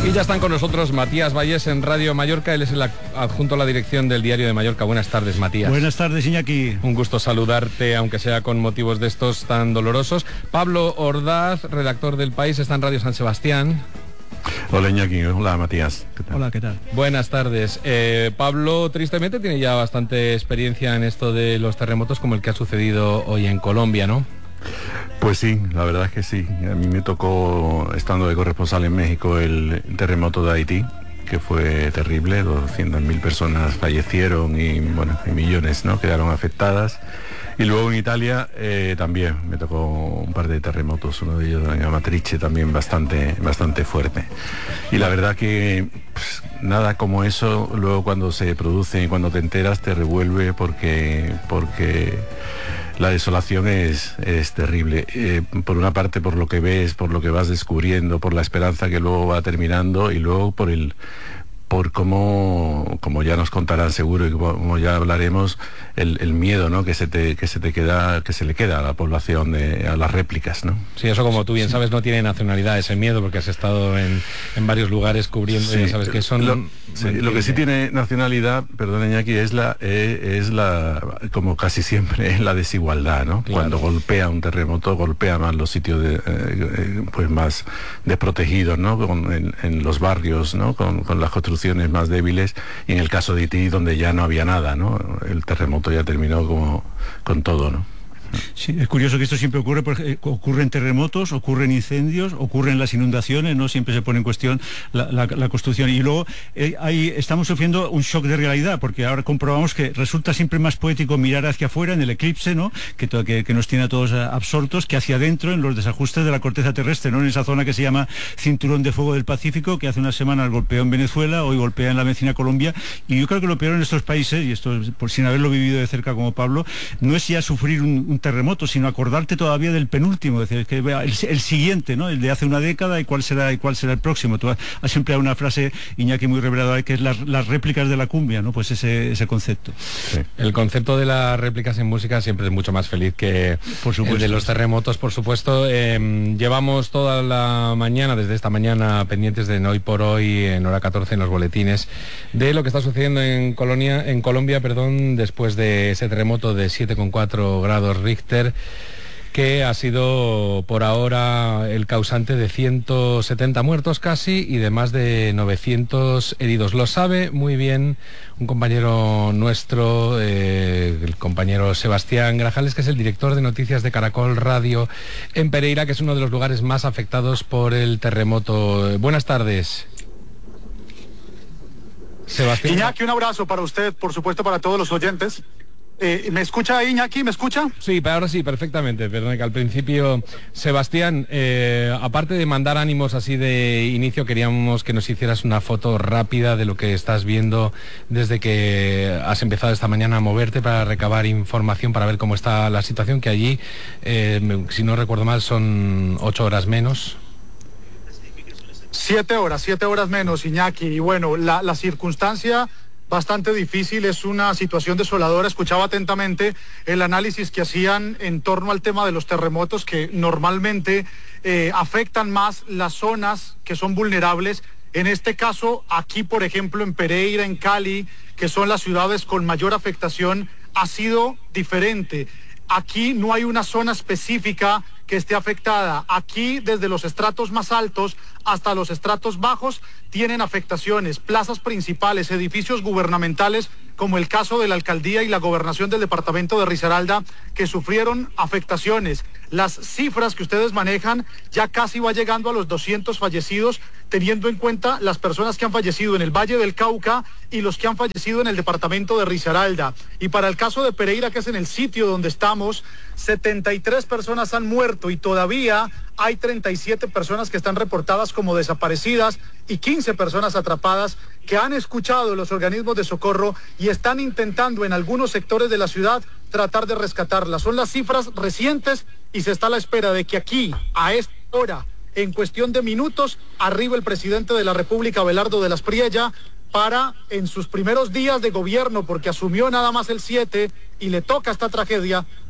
Y ya están con nosotros Matías Vallés en Radio Mallorca. Él es el adjunto a la dirección del Diario de Mallorca. Buenas tardes, Matías. Buenas tardes, Iñaki. Un gusto saludarte, aunque sea con motivos de estos tan dolorosos. Pablo Ordaz, redactor del País, está en Radio San Sebastián. Hola, Iñaki. Hola, Matías. ¿Qué tal? Hola, ¿qué tal? Buenas tardes. Pablo, tristemente, tiene ya bastante experiencia en esto de los terremotos, como el que ha sucedido hoy en Colombia, ¿no? Pues sí, la verdad es que sí. A mí me tocó, estando de corresponsal en México, el terremoto de Haití, que fue terrible. 200.000 personas fallecieron y, bueno, y millones, ¿no?, quedaron afectadas. Y luego en Italia también me tocó un par de terremotos, uno de ellos en Amatrice también bastante fuerte. Y la verdad que pues, nada como eso, luego cuando se produce y cuando te enteras te revuelve porque la desolación es terrible. Por una parte por lo que ves, por lo que vas descubriendo, por la esperanza que luego va terminando y luego por cómo, como ya nos contarán seguro y como ya hablaremos, el miedo, ¿no?, que se le queda a la población, a las réplicas, ¿no? Sí, eso, como tú bien sabes, no tiene nacionalidad ese miedo, porque has estado en varios lugares cubriendo, sí, y sabes que son... Lo que sí tiene nacionalidad, perdón, Iñaki, es la como casi siempre, la desigualdad, ¿no? Claro. Cuando golpea un terremoto, golpea más los sitios pues más desprotegidos, ¿no?, en los barrios, ¿no?, con las construcciones más débiles, y en el caso de Haití, donde ya no había nada, ¿no? El terremoto ya terminó con todo, ¿no? Sí, es curioso que esto siempre ocurre, porque ocurren terremotos, ocurren incendios, ocurren las inundaciones, no siempre se pone en cuestión la construcción. Y luego ahí estamos sufriendo un shock de realidad, porque ahora comprobamos que resulta siempre más poético mirar hacia afuera en el eclipse, ¿no?, que nos tiene a todos absortos, que hacia adentro en los desajustes de la corteza terrestre, ¿no?, en esa zona que se llama Cinturón de Fuego del Pacífico, que hace unas semanas golpeó en Venezuela, hoy golpea en la vecina Colombia. Y yo creo que lo peor en estos países, y esto por sin haberlo vivido de cerca como Pablo, no es ya sufrir un terremoto, sino acordarte todavía del penúltimo, es decir, que el siguiente, ¿no?, el de hace una década, y cuál será el próximo. Tú has siempre una frase, Iñaki, muy reveladora, que es las réplicas de la cumbia, ¿no? Pues ese concepto. Sí. El concepto de las réplicas en música siempre es mucho más feliz que el de los terremotos, por supuesto. Llevamos toda la mañana, desde esta mañana, pendientes de Hoy por Hoy, en hora 14, en los boletines, de lo que está sucediendo en Colombia, después de ese terremoto de 7,4 grados Richter, que ha sido por ahora el causante de 170 muertos casi y de más de 900 heridos. Lo sabe muy bien un compañero nuestro, el compañero Sebastián Grajales, que es el director de noticias de Caracol Radio en Pereira, que es uno de los lugares más afectados por el terremoto. Buenas tardes, Sebastián. Iñaki, un abrazo para usted, por supuesto, para todos los oyentes. ¿Me escucha, Iñaki? ¿Me escucha? Sí, ahora sí, perfectamente. Perdón, que al principio, Sebastián, aparte de mandar ánimos así de inicio, queríamos que nos hicieras una foto rápida de lo que estás viendo desde que has empezado esta mañana a moverte para recabar información, para ver cómo está la situación, que allí, si no recuerdo mal, son 8 horas menos. 7 horas menos, Iñaki. Y bueno, la circunstancia bastante difícil, es una situación desoladora. Escuchaba atentamente el análisis que hacían en torno al tema de los terremotos, que normalmente afectan más las zonas que son vulnerables. En este caso, aquí, por ejemplo, en Pereira, en Cali, que son las ciudades con mayor afectación, ha sido diferente. Aquí no hay una zona específica que esté afectada. Aquí, desde los estratos más altos hasta los estratos bajos, tienen afectaciones. Plazas principales, edificios gubernamentales, como el caso de la alcaldía y la gobernación del departamento de Risaralda, que sufrieron afectaciones. Las cifras que ustedes manejan ya casi va llegando a los 200 fallecidos, teniendo en cuenta las personas que han fallecido en el Valle del Cauca y los que han fallecido en el departamento de Risaralda. Y para el caso de Pereira, que es en el sitio donde estamos, 73 personas han muerto y todavía hay 37 personas que están reportadas como desaparecidas y 15 personas atrapadas, que han escuchado los organismos de socorro y están intentando en algunos sectores de la ciudad tratar de rescatarlas. Son las cifras recientes y se está a la espera de que aquí, a esta hora, en cuestión de minutos, arriba el presidente de la República, Abelardo de las Priella, para, en sus primeros días de gobierno, porque asumió nada más el 7 y le toca esta tragedia,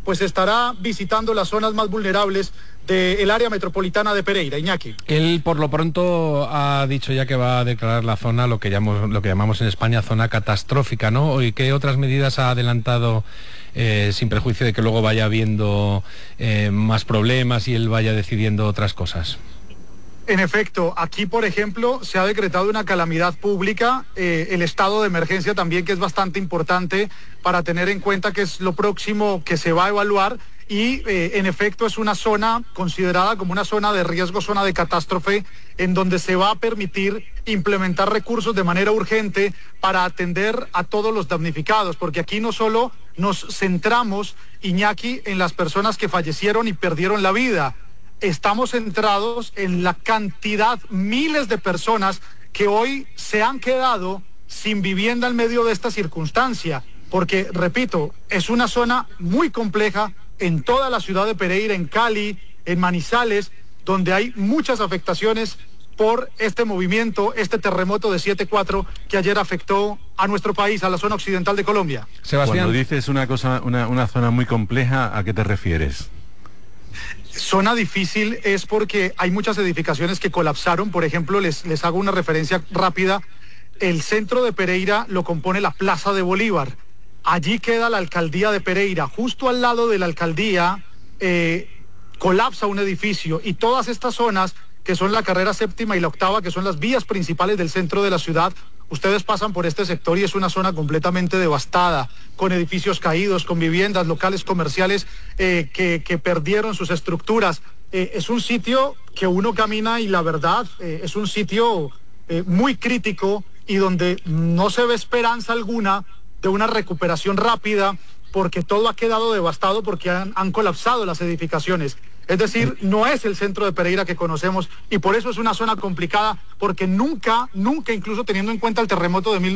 pues estará visitando las zonas más vulnerables del área metropolitana de Pereira. Iñaki. Él por lo pronto ha dicho ya que va a declarar la zona, lo que llamamos en España zona catastrófica, ¿no? ¿Y qué otras medidas ha adelantado, sin prejuicio de que luego vaya habiendo más problemas y él vaya decidiendo otras cosas? En efecto, aquí, por ejemplo, se ha decretado una calamidad pública, el estado de emergencia también, que es bastante importante para tener en cuenta que es lo próximo que se va a evaluar y, en efecto, es una zona considerada como una zona de riesgo, zona de catástrofe, en donde se va a permitir implementar recursos de manera urgente para atender a todos los damnificados, porque aquí no solo nos centramos, Iñaki, en las personas que fallecieron y perdieron la vida. Estamos centrados en la cantidad, miles de personas que hoy se han quedado sin vivienda en medio de esta circunstancia, porque, repito, es una zona muy compleja en toda la ciudad de Pereira, en Cali, en Manizales, donde hay muchas afectaciones por este movimiento, este terremoto de 7.4 que ayer afectó a nuestro país, a la zona occidental de Colombia. Sebastián, cuando dices una zona muy compleja, ¿a qué te refieres? Zona difícil es porque hay muchas edificaciones que colapsaron. Por ejemplo, les hago una referencia rápida. El centro de Pereira lo compone la Plaza de Bolívar. Allí queda la alcaldía de Pereira. Justo al lado de la alcaldía colapsa un edificio y todas estas zonas, que son la carrera 7ª y la 8ª, que son las vías principales del centro de la ciudad, ustedes pasan por este sector y es una zona completamente devastada, con edificios caídos, con viviendas, locales comerciales que perdieron sus estructuras. Es un sitio que uno camina y la verdad es un sitio muy crítico y donde no se ve esperanza alguna de una recuperación rápida, porque todo ha quedado devastado, porque han colapsado las edificaciones. Es decir, no es el centro de Pereira que conocemos y por eso es una zona complicada, porque nunca, incluso teniendo en cuenta el terremoto de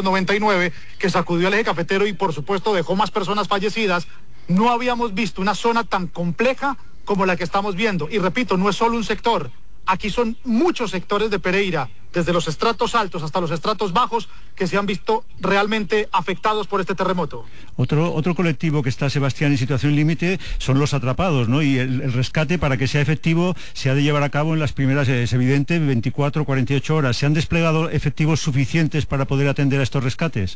1999 que sacudió al eje cafetero y por supuesto dejó más personas fallecidas, no habíamos visto una zona tan compleja como la que estamos viendo. Y repito, no es solo un sector, aquí son muchos sectores de Pereira, desde los estratos altos hasta los estratos bajos, que se han visto realmente afectados por este terremoto. Otro colectivo que está, Sebastián, en situación límite son los atrapados, ¿no? Y el rescate, para que sea efectivo, se ha de llevar a cabo en las primeras, es evidente, 24 o 48 horas. ¿Se han desplegado efectivos suficientes para poder atender a estos rescates?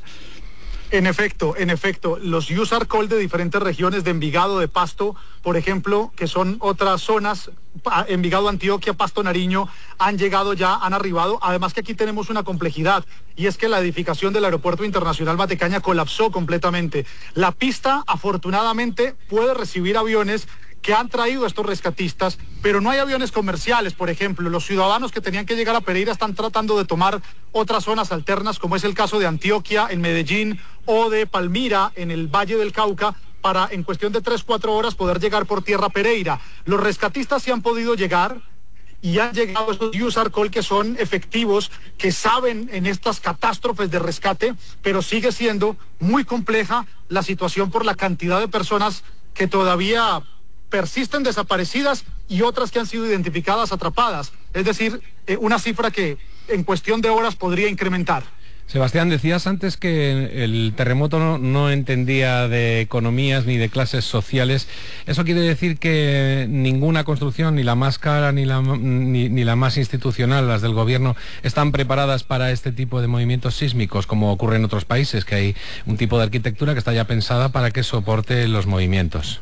En efecto, los USAR Call de diferentes regiones de Envigado, de Pasto, por ejemplo, que son otras zonas, Envigado, Antioquia, Pasto, Nariño, han llegado ya, han arribado. Además que aquí tenemos una complejidad, y es que la edificación del Aeropuerto Internacional Matecaña colapsó completamente. La pista, afortunadamente, puede recibir aviones que han traído estos rescatistas, pero no hay aviones comerciales, por ejemplo. Los ciudadanos que tenían que llegar a Pereira están tratando de tomar otras zonas alternas, como es el caso de Antioquia, en Medellín, o de Palmira, en el Valle del Cauca, para en cuestión de 3-4 horas poder llegar por tierra a Pereira. Los rescatistas sí han podido llegar y han llegado estos USAR Call, que son efectivos, que saben en estas catástrofes de rescate, pero sigue siendo muy compleja la situación por la cantidad de personas que todavía persisten desaparecidas y otras que han sido identificadas atrapadas. Es decir, una cifra que en cuestión de horas podría incrementar. Sebastián, decías antes que el terremoto no entendía de economías ni de clases sociales. ¿Eso quiere decir que ninguna construcción, ni la más cara ni la más institucional, las del gobierno, están preparadas para este tipo de movimientos sísmicos, como ocurre en otros países, que hay un tipo de arquitectura que está ya pensada para que soporte los movimientos?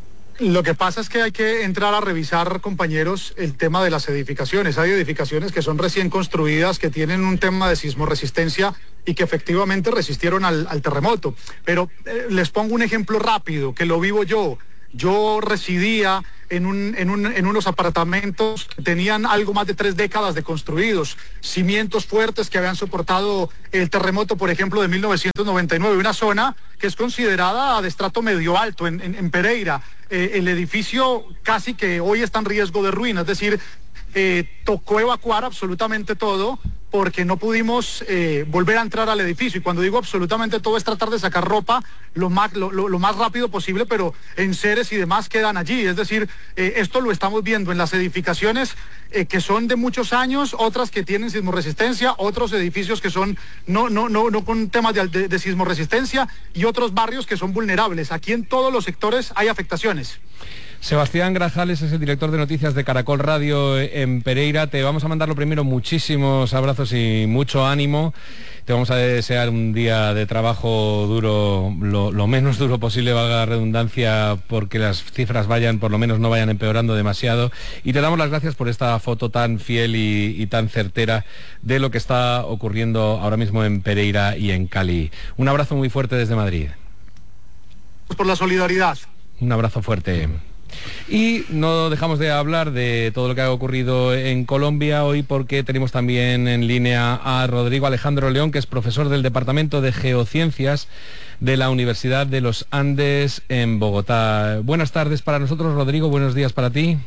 Lo que pasa es que hay que entrar a revisar, compañeros, el tema de las edificaciones. Hay edificaciones que son recién construidas, que tienen un tema de sismoresistencia y que efectivamente resistieron al terremoto. Pero les pongo un ejemplo rápido, que lo vivo yo. Yo residía en unos apartamentos que tenían algo más de 3 décadas de construidos, cimientos fuertes que habían soportado el terremoto, por ejemplo, de 1999, una zona que es considerada de estrato medio alto en Pereira. El edificio casi que hoy está en riesgo de ruina, es decir, tocó evacuar absolutamente todo porque no pudimos volver a entrar al edificio. Y cuando digo absolutamente todo es tratar de sacar ropa lo más rápido posible, pero enseres y demás quedan allí. Es decir, esto lo estamos viendo en las edificaciones que son de muchos años, otras que tienen sismoresistencia, otros edificios que son no con temas de sismoresistencia, y otros barrios que son vulnerables. Aquí en todos los sectores hay afectaciones. Sebastián Grajales es el director de noticias de Caracol Radio en Pereira. Te vamos a mandar lo primero muchísimos abrazos y mucho ánimo. Te vamos a desear un día de trabajo duro, lo menos duro posible, valga la redundancia, porque las cifras por lo menos no vayan empeorando demasiado. Y te damos las gracias por esta foto tan fiel y tan certera de lo que está ocurriendo ahora mismo en Pereira y en Cali. Un abrazo muy fuerte desde Madrid. Por la solidaridad. Un abrazo fuerte. Y no dejamos de hablar de todo lo que ha ocurrido en Colombia hoy, porque tenemos también en línea a Rodrigo Alejandro León, que es profesor del Departamento de Geociencias de la Universidad de los Andes en Bogotá. Buenas tardes para nosotros, Rodrigo, buenos días para ti.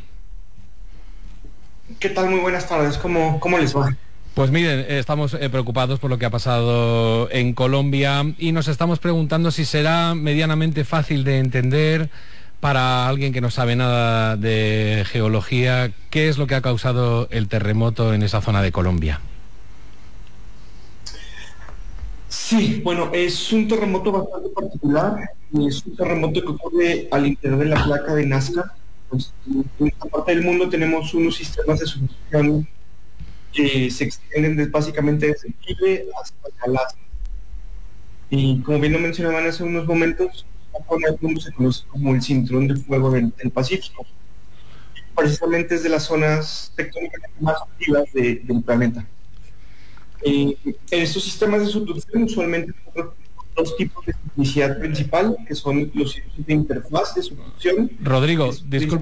¿Qué tal? Muy buenas tardes, ¿cómo les va? Pues miren, estamos preocupados por lo que ha pasado en Colombia y nos estamos preguntando si será medianamente fácil de entender para alguien que no sabe nada de geología, ¿qué es lo que ha causado el terremoto en esa zona de Colombia? Sí, bueno, es un terremoto bastante particular. Es un terremoto que ocurre al interior de la placa de Nazca. Pues, en esta parte del mundo tenemos unos sistemas de sucesión que se extienden básicamente desde Chile hasta Alaska. Y como bien lo mencionaban hace unos momentos, esta zona del mundo se conoce como el cinturón de fuego del Pacífico. Precisamente es de las zonas tectónicamente más activas del planeta. En estos sistemas de subducción usualmente tenemos dos tipos de sismicidad principal, que son los sitios de interfaz de subducción. Rodrigo,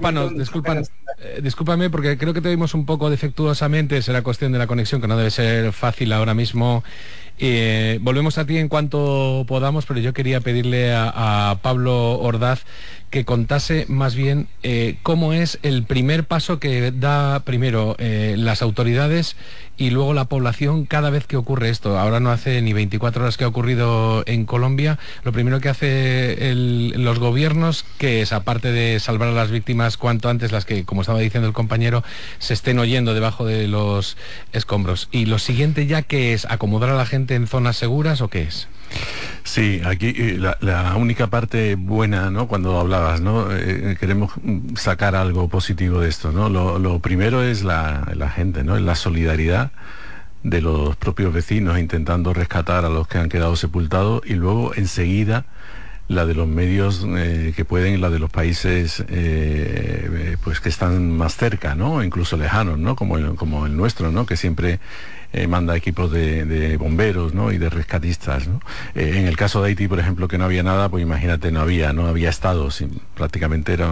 discúlpame porque creo que te oímos un poco defectuosamente, será cuestión de la conexión, que no debe ser fácil ahora mismo. Volvemos a ti en cuanto podamos, pero yo quería pedirle a Pablo Ordaz que contase más bien cómo es el primer paso que da primero las autoridades y luego la población cada vez que ocurre esto. Ahora no hace ni 24 horas que ha ocurrido en Colombia. Lo primero que hace los gobiernos, que es, aparte de salvar a las víctimas cuanto antes, las que, como estaba diciendo el compañero, se estén oyendo debajo de los escombros. Y lo siguiente ya, ¿qué es? ¿Acomodar a la gente en zonas seguras o qué es? Sí, aquí la única parte buena, ¿no? Cuando hablabas, ¿no? Queremos sacar algo positivo de esto, ¿no? Lo primero es la gente, ¿no? Es la solidaridad de los propios vecinos intentando rescatar a los que han quedado sepultados, y luego enseguida la de los medios que pueden, la de los países pues que están más cerca, ¿no? Incluso lejanos, ¿no? Como el nuestro, ¿no? Que siempre manda equipos de bomberos, ¿no? Y de rescatistas, ¿no? En el caso de Haití, por ejemplo, que no había nada, pues imagínate, no había estados, prácticamente era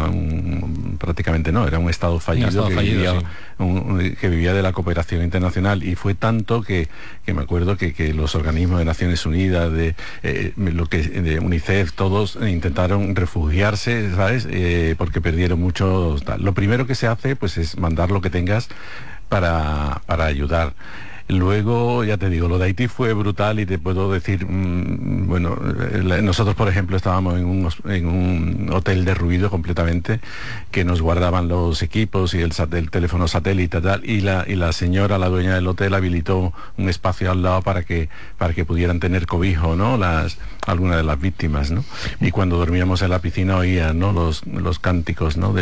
un estado fallido, que vivía de la cooperación internacional, y fue tanto que me acuerdo que los organismos de Naciones Unidas, de UNICEF, todos intentaron refugiarse, ¿sabes? Porque perdieron mucho. Lo primero que se hace, pues, es mandar lo que tengas para ayudar. Luego, ya te digo, lo de Haití fue brutal, y te puedo decir, nosotros, por ejemplo, estábamos en un hotel derruido completamente, que nos guardaban los equipos y el teléfono satélite y tal, y la señora, la dueña del hotel, habilitó un espacio al lado para que pudieran tener cobijo, ¿no? Algunas de las víctimas, ¿no? Y cuando dormíamos en la piscina oían, ¿no? los cánticos, ¿no? de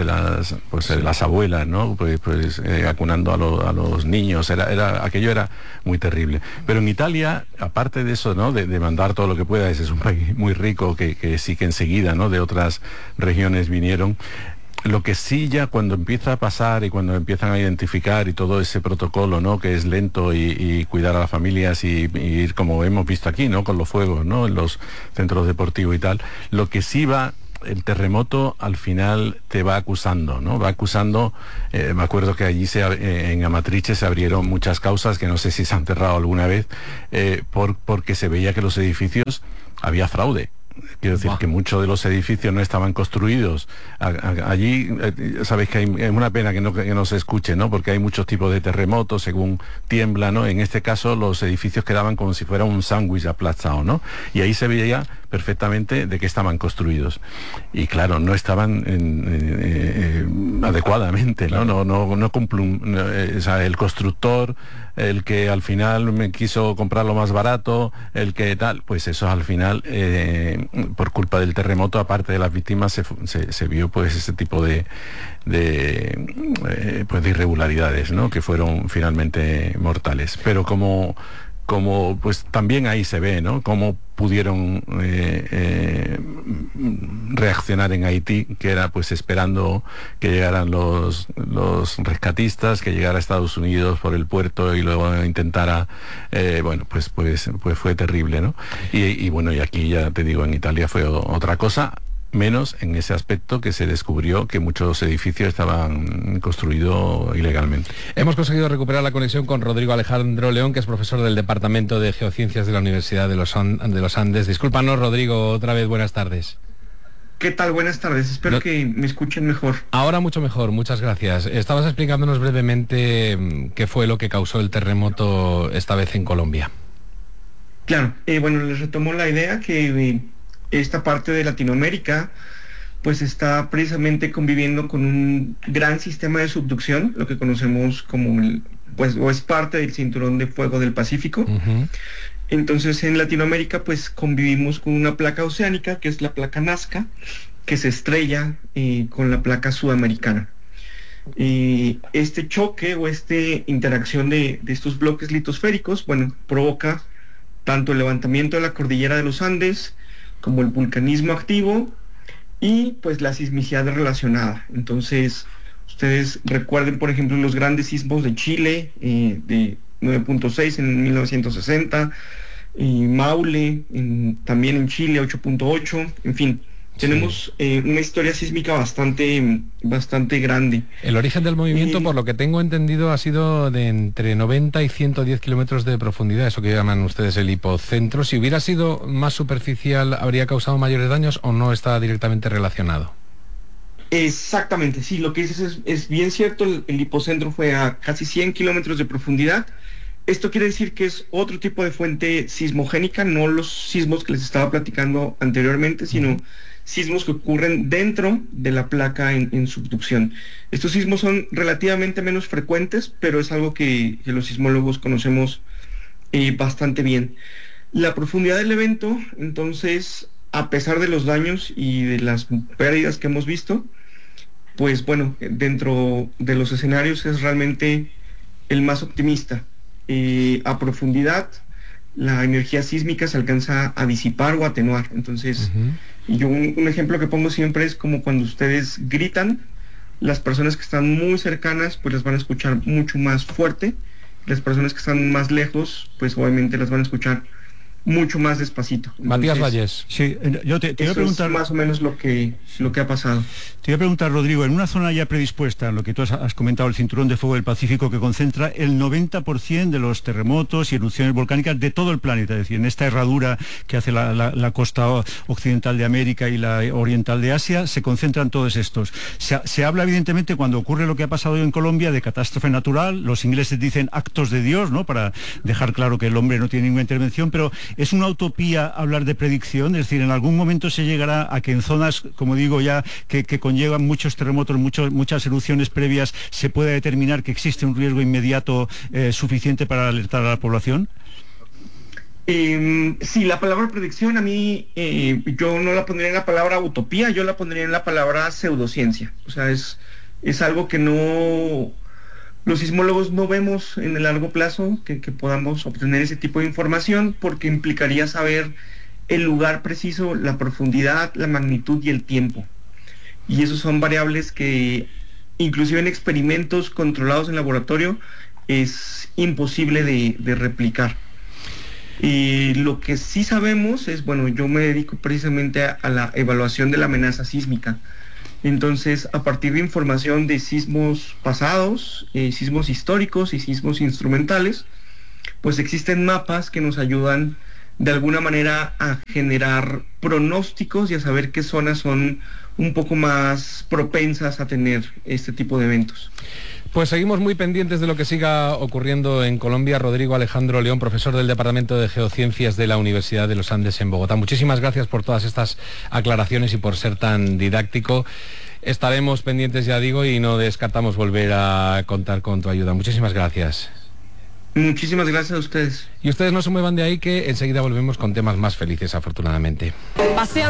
las abuelas, ¿no? Pues acunando a los niños. Aquello era muy terrible. Pero en Italia, aparte de eso, ¿no? de mandar todo lo que pueda, es un país muy rico que sí que enseguida, ¿no? de otras regiones vinieron. Lo que sí, ya cuando empieza a pasar y cuando empiezan a identificar y todo ese protocolo, ¿no? que es lento, y cuidar a las familias y ir, como hemos visto aquí, ¿no? con los fuegos, ¿no? en los centros deportivos y tal, lo que sí va... El terremoto al final te va acusando, ¿no? Va acusando. Me acuerdo que allí en Amatrice se abrieron muchas causas, que no sé si se han cerrado alguna vez, porque se veía que los edificios había fraude. Quiero decir que muchos de los edificios no estaban construidos. Allí, sabéis que es una pena que no se escuche, ¿no? Porque hay muchos tipos de terremotos según tiembla, ¿no? En este caso los edificios quedaban como si fuera un sándwich aplastado, ¿no? Y ahí se veía perfectamente de que estaban construidos. Y claro, no estaban adecuadamente, ¿no? No o sea, el constructor, el que al final me quiso comprar lo más barato, el que tal, pues eso al final, por culpa del terremoto, aparte de las víctimas, se vio pues ese tipo de irregularidades, ¿no? Que fueron finalmente mortales. Pero como pues también ahí se ve, ¿no? Cómo pudieron reaccionar en Haití, que era pues esperando que llegaran los rescatistas, que llegara a Estados Unidos por el puerto y luego intentara, pues fue terrible, ¿no? Y bueno, y aquí ya te digo, en Italia fue otra cosa, menos en ese aspecto que se descubrió que muchos edificios estaban construidos ilegalmente. Hemos conseguido recuperar la conexión con Rodrigo Alejandro León, que es profesor del Departamento de Geociencias de la Universidad de los Andes. Discúlpanos, Rodrigo, otra vez buenas tardes. ¿Qué tal? Buenas tardes, espero que me escuchen mejor. Ahora mucho mejor, muchas gracias. Estabas explicándonos brevemente qué fue lo que causó el terremoto esta vez en Colombia. Claro, les retomo la idea que esta parte de Latinoamérica pues está precisamente conviviendo con un gran sistema de subducción, lo que conocemos como o es parte del cinturón de fuego del Pacífico. Uh-huh. Entonces en Latinoamérica pues convivimos con una placa oceánica, que es la placa Nazca, que se estrella con la placa sudamericana. Este choque o esta interacción de estos bloques litosféricos, provoca tanto el levantamiento de la cordillera de los Andes, como el vulcanismo activo y pues la sismicidad relacionada. Entonces, ustedes recuerden, por ejemplo, los grandes sismos de Chile, de 9.6 en 1960, Maule, también en Chile, 8.8, en fin. Tenemos una historia sísmica bastante grande. El origen del movimiento, por lo que tengo entendido, ha sido de entre 90 y 110 kilómetros de profundidad, eso que llaman ustedes el hipocentro. Si hubiera sido más superficial, ¿habría causado mayores daños o no está directamente relacionado? Exactamente, sí, lo que dices es bien cierto. El hipocentro fue a casi 100 kilómetros de profundidad. Esto quiere decir que es otro tipo de fuente sismogénica, no los sismos que les estaba platicando anteriormente, sino sismos que ocurren dentro de la placa en subducción. Estos sismos son relativamente menos frecuentes, pero es algo que los sismólogos conocemos bastante bien. La profundidad del evento, entonces, a pesar de los daños y de las pérdidas que hemos visto, pues dentro de los escenarios es realmente el más optimista. A profundidad, la energía sísmica se alcanza a disipar o atenuar. Entonces, yo un ejemplo que pongo siempre es como cuando ustedes gritan, las personas que están muy cercanas pues las van a escuchar mucho más fuerte, las personas que están más lejos pues obviamente las van a escuchar mucho más despacito. Entonces, Matías Valles. Sí, yo te iba a preguntar... es más o menos lo que ha pasado. Te iba a preguntar, Rodrigo, en una zona ya predispuesta, lo que tú has comentado, el cinturón de fuego del Pacífico, que concentra el 90% de los terremotos y erupciones volcánicas de todo el planeta, es decir, en esta herradura que hace la costa occidental de América y la oriental de Asia, se concentran todos estos. Se habla, evidentemente, cuando ocurre lo que ha pasado en Colombia, de catástrofe natural. Los ingleses dicen actos de Dios, ¿no?, para dejar claro que el hombre no tiene ninguna intervención, pero ¿es una utopía hablar de predicción? Es decir, ¿en algún momento se llegará a que en zonas, como digo ya, que conllevan muchos terremotos, muchas erupciones previas, se pueda determinar que existe un riesgo inmediato suficiente para alertar a la población? Sí, la palabra predicción a mí, yo no la pondría en la palabra utopía, yo la pondría en la palabra pseudociencia. O sea, es algo que los sismólogos no vemos en el largo plazo, que podamos obtener ese tipo de información, porque implicaría saber el lugar preciso, la profundidad, la magnitud y el tiempo. Y esos son variables que, inclusive en experimentos controlados en laboratorio, es imposible de replicar. Y lo que sí sabemos es, yo me dedico precisamente a la evaluación de la amenaza sísmica. Entonces, a partir de información de sismos pasados, sismos históricos y sismos instrumentales, pues existen mapas que nos ayudan de alguna manera a generar pronósticos y a saber qué zonas son un poco más propensas a tener este tipo de eventos. Pues seguimos muy pendientes de lo que siga ocurriendo en Colombia. Rodrigo Alejandro León, profesor del Departamento de Geociencias de la Universidad de los Andes en Bogotá. Muchísimas gracias por todas estas aclaraciones y por ser tan didáctico. Estaremos pendientes, ya digo, y no descartamos volver a contar con tu ayuda. Muchísimas gracias. Muchísimas gracias a ustedes. Y ustedes no se muevan de ahí, que enseguida volvemos con temas más felices, afortunadamente.